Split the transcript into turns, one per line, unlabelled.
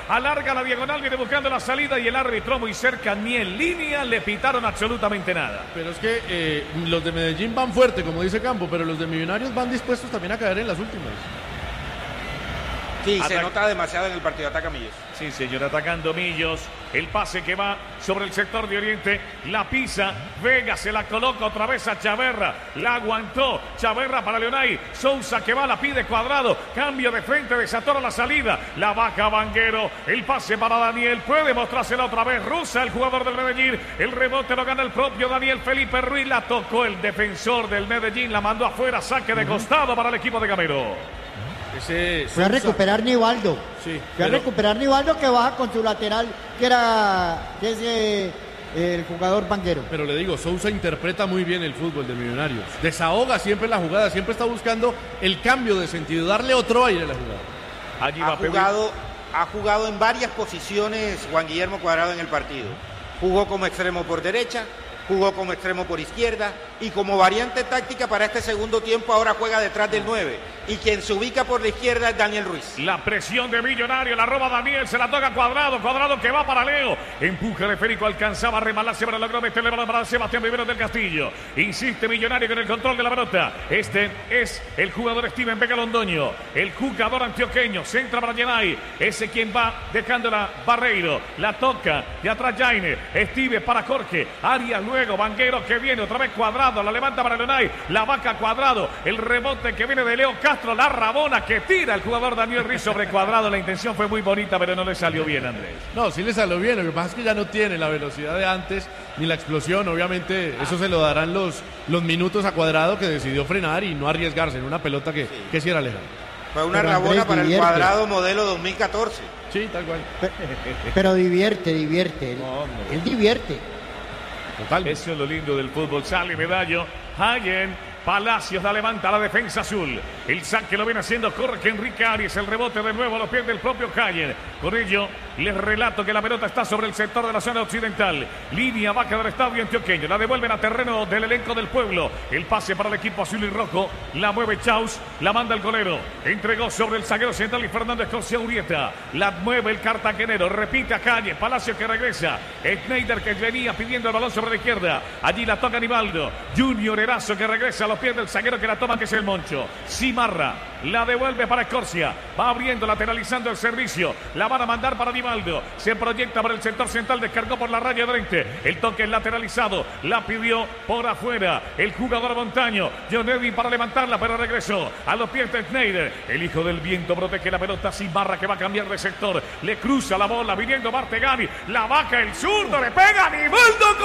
alarga la diagonal, viene buscando la salida y el árbitro muy cerca, ni en línea le pitaron absolutamente nada.
Pero es que los de Medellín van fuerte, como dice Campo, pero los de Millonarios van dispuestos también a caer en las últimas.
Sí, se nota demasiado en el partido. Ataca Millos.
Sí, señor, atacando Millos. El pase que va sobre el sector de Oriente. La pisa. Vega se la coloca otra vez a Chaverra. La aguantó. Chaverra para Leonay. Sousa que va, la pide Cuadrado. Cambio de frente, desatora la salida. La baja Vanguero. El pase para Daniel. Puede mostrársela otra vez. Rusa, el jugador del Medellín. El rebote lo gana el propio Daniel Felipe Ruiz. La tocó el defensor del Medellín. La mandó afuera. Saque de costado para el equipo de Gamero.
Fue a recuperar Nivaldo.
Sí,
Fue a recuperar Nivaldo, que baja con su lateral, que es el jugador Vanguero.
Pero le digo, Sousa interpreta muy bien el fútbol de Millonarios. Desahoga siempre la jugada, siempre está buscando el cambio de sentido, darle otro aire a la jugada.
Allí
Ha jugado en varias posiciones Juan Guillermo Cuadrado en el partido. Jugó como extremo por derecha, jugó como extremo por izquierda y como variante táctica para este segundo tiempo ahora juega detrás del 9 y quien se ubica por la izquierda es Daniel Ruiz.
La presión de Millonario, la roba Daniel, se la toca Cuadrado, Cuadrado que va para Leo, empuja de Férico, alcanzaba a remalarse, pero logró meterle balón para Sebastián Viveros del Castillo. Insiste Millonario con el control de la pelota. Este es el jugador Steven Vega Londoño, el jugador antioqueño, centra para Yanay, ese quien va dejándola Barreiro, la toca de atrás Jaime, Steve para Jorge, Arias luego, Vanguero que viene otra vez Cuadrado, la levanta para Leonay, la vaca Cuadrado, el rebote que viene de Leo Castro, la rabona que tira el jugador Daniel Ruiz sobre Cuadrado. La intención fue muy bonita, pero no le salió bien, Andrés.
No, sí le salió bien, lo que pasa es que ya no tiene la velocidad de antes, ni la explosión, obviamente eso se lo darán los minutos a Cuadrado, que decidió frenar y no arriesgarse en una pelota que sí era lejana.
Fue una rabona para el Cuadrado modelo 2014.
Sí, tal cual.
Pero divierte. Él divierte.
Total.
Eso es lo lindo del fútbol. Sale Medallo, Hagen, Palacios la levanta la defensa azul. El saque lo viene haciendo Jorge Enrique Arias. El rebote de nuevo a los pies del propio Hagen. Con ello les relato que la pelota está sobre el sector de la zona occidental. Línea baja del estadio antioqueño. La devuelven a terreno del elenco del pueblo. El pase para el equipo azul y rojo. La mueve Chaus. La manda el golero. Entregó sobre el zaguero central y Fernando Escocia Urieta. La mueve el cartagenero. Repite a Calle. Palacio que regresa. Schneider que venía pidiendo el balón sobre la izquierda. Allí la toca Nivaldo. Junior Erazo que regresa a los pies del zaguero que la toma, que es el Moncho. Cimarra la devuelve para Escorcia. Va abriendo, lateralizando el servicio. La van a mandar para Nivaldo. Se proyecta para el sector central. Descargó por la raya de 20. El toque es lateralizado. La pidió por afuera el jugador Montaño. John Edwin para levantarla, pero regresó a los pies de Schneider. El hijo del viento protege la pelota. Cimarra que va a cambiar de sector. Le cruza la bola viniendo Martegani. La baja el zurdo. Le pega a Nivaldo.